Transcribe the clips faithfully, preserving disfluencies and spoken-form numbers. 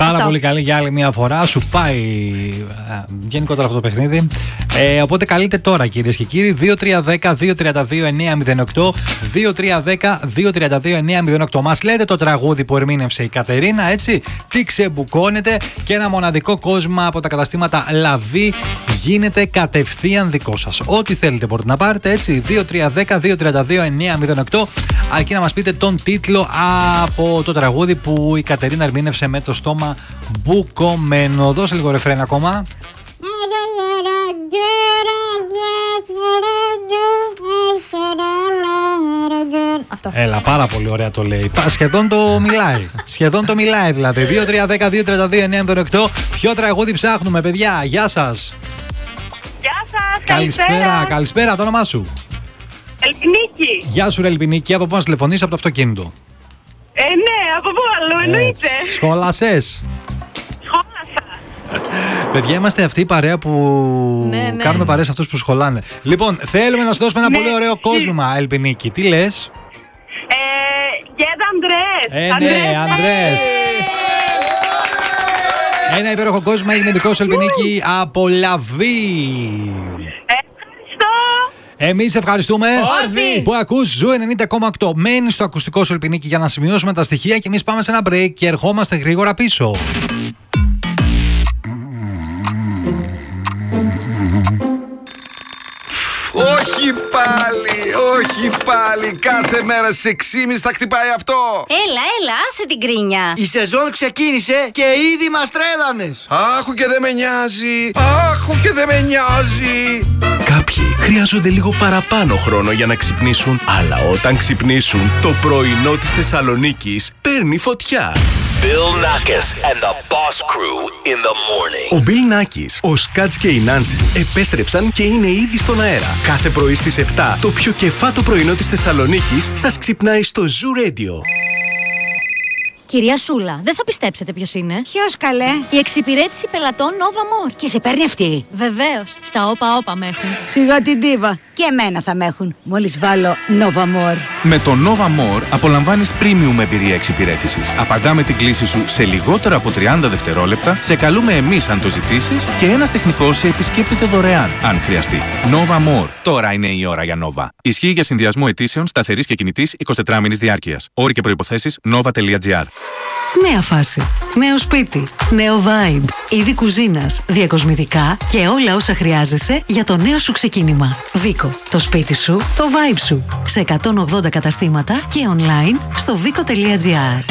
Πάρα αυτό. πολύ καλή για άλλη μια φορά. Σου πάει ε, γενικότερα αυτό το παιχνίδι. Ε, οπότε καλείτε τώρα, κυρίες και κύριοι. δύο τρία ένα μηδέν δύο τρία δύο εννιά μηδέν οκτώ δύο τρία ένα μηδέν δύο τρία δύο εννιά μηδέν οκτώ. Μας λέτε το τραγούδι που ερμήνευσε η Κατερίνα, έτσι. Τι ξεμπουκώνετε και ένα μοναδικό κόσμημα από τα καταστήματα Λαβή γίνεται κατευθείαν δικό σας. Ό,τι θέλετε μπορείτε να πάρετε, έτσι. δύο τρία ένα μηδέν δύο τρία δύο εννιά μηδέν οκτώ. Αρκεί να μας πείτε τον τίτλο από το τραγούδι που η Κατερίνα ερμήνευσε με το στόμα μπουκωμένο. Δώσε λίγο ρεφρέν ακόμα. Αυτό. Έλα, πάρα πολύ ωραία το λέει. Σχεδόν το μιλάει. Σχεδόν το μιλάει δηλαδή. δύο τρία ένα μηδέν δύο τρία δύο εννιά μηδέν οκτώ. Ποιο τραγούδι ψάχνουμε, παιδιά? Γεια σας. Γεια σας, Καλησπέρα. καλησπέρα. Καλησπέρα, το όνομά σου? Ελπινίκη. Γεια σου, ρε Ελπινίκη. Από πού μας τηλεφωνείς? Από το αυτοκίνητο? Ε, ναι, από πού άλλο, εννοείται. Έτσι. Σχόλασες? Σχόλασα. Παιδιά, είμαστε αυτή η παρέα που Ναι, ναι. κάνουμε παρέα σε αυτούς που σχολάνε. Λοιπόν, θέλουμε να σου δώσουμε ένα Ναι. πολύ ωραίο κόσμημα, Ελπινίκη. Τι λες? Ε, Γέδα Αντρές. Ε, ναι, Ανδρές. Ένα υπέροχο κόσμημα έγινε δικό σου, Ελπινίκη, από Λαβή. Ευχαριστώ. Εμείς ευχαριστούμε Όρθιοι. που ακούς Ζου ενενήντα κόμμα οκτώ. Μένεις στο ακουστικό σου, Ελπινίκη, για να σημειώσουμε τα στοιχεία και εμείς πάμε σε ένα break και ερχόμαστε γρήγορα πίσω. Όχι πάλι, όχι πάλι. Κάθε μέρα στις έξι και μισή θα χτυπάει αυτό. Έλα, έλα, άσε την κρίνια. Η σεζόν ξεκίνησε και ήδη μας τρέλανες. Άχου και δεν με νοιάζει. Άχου και δεν με νοιάζει. Κάποιοι χρειάζονται λίγο παραπάνω χρόνο για να ξυπνήσουν, αλλά όταν ξυπνήσουν, το πρωινό της Θεσσαλονίκης παίρνει φωτιά. Bill Nackis and the Boss Crew in the morning. Ο Bill Nackis, ο Σκάτς και η Νάνση επέστρεψαν και είναι ήδη στον αέρα. Κάθε πρωί στις επτά, το πιο κεφάτο πρωινό της Θεσσαλονίκης σας ξυπνάει στο Zoo Radio. Κυρία Σούλα, δεν θα πιστέψετε ποιος είναι. Ποιος καλέ? Η εξυπηρέτηση πελατών Nova More. Και σε παίρνει αυτή? Βεβαίως, στα όπα όπα με έχουν. Σιγά την τίβα. Και εμένα θα με έχουν. Μόλις βάλω Nova More. Με το Nova More απολαμβάνεις premium εμπειρία εξυπηρέτησης. Απαντάμε την κλήση σου σε λιγότερο από τριάντα δευτερόλεπτα, σε καλούμε εμείς αν το ζητήσεις και ένας τεχνικός σε επισκέπτεται δωρεάν, αν χρειαστεί. Nova More. Τώρα είναι η ώρα για Nova. Ισχύει για συνδυασμό αιτήσεων σταθερής και κινητής εικοσιτετράωρης διάρκειας. Όροι και προϋποθέσεις nova.gr. Νέα φάση, νέο σπίτι, νέο vibe, είδη κουζίνας, διακοσμητικά και όλα όσα χρειάζεσαι για το νέο σου ξεκίνημα. Βίκο, το σπίτι σου, το vibe σου. Σε εκατόν ογδόντα καταστήματα και online στο βίκο.gr.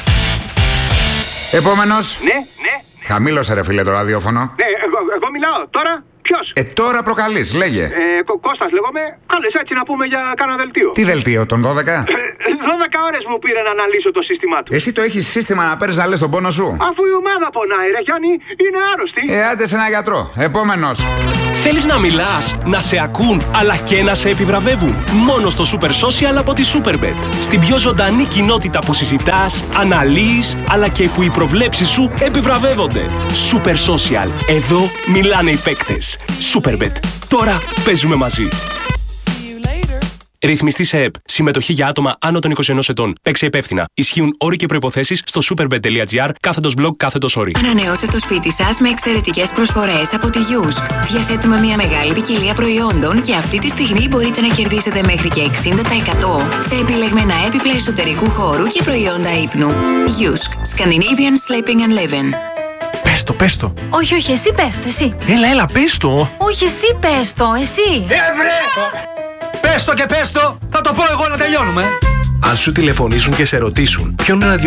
Επόμενος. Ναι, ναι. Χαμήλωσε ρε φίλε το ραδιόφωνο. Ναι, εγώ, εγώ μιλάω. Τώρα ποιος? Ε, τώρα προκαλείς, λέγε. Ε, Κω- Κώστας λέγομαι. Κάλες έτσι να πούμε για κάνα δελτίο. Τι δελτίο, τον δώδεκα? δώδεκα ώρες μου πήρε να αναλύσω το σύστημά του. Εσύ το έχεις σύστημα να παίρνεις να λες τον πόνο σου? Αφού η ομάδα πονάει, ρε Γιάννη, είναι άρρωστη. Ε, άντε σε ένα γιατρό. Επόμενος. Θέλεις να μιλάς, να σε ακούν, αλλά και να σε επιβραβεύουν. Μόνο στο Super Social από τη Superbet. Στην πιο ζωντανή κοινότητα που συζητάς, αναλύεις, αλλά και που οι προβλέψεις σου επιβραβεύονται. Super Social. Εδώ μιλάνε οι παίκτες. Superbet. Τώρα παίζουμε μαζί. Ρυθμιστή σε ΕΠ. Συμμετοχή για άτομα άνω των είκοσι ενός ετών. Παίξε υπεύθυνα. Ισχύουν όροι και προϋποθέσεις στο superbet.gr κάθετος blog κάθετος όροι. Ανανεώστε το σπίτι σας με εξαιρετικές προσφορές από τη Yusk. Διαθέτουμε μια μεγάλη ποικιλία προϊόντων και αυτή τη στιγμή μπορείτε να κερδίσετε μέχρι και εξήντα τοις εκατό σε επιλεγμένα έπιπλα εσωτερικού χώρου και προϊόντα ύπνου. Yusk. Scandinavian Sleeping and Living. Πες το, πες το. Όχι, όχι, εσύ πες το, εσύ. Έλα, έλα, πες το. Όχι, εσύ πες το, εσύ. Εύρε! Πες το και πες το, θα το πω εγώ να τελειώνουμε. Αν σου τηλεφωνήσουν και σε ρωτήσουν ποιον ραδιοφωνικό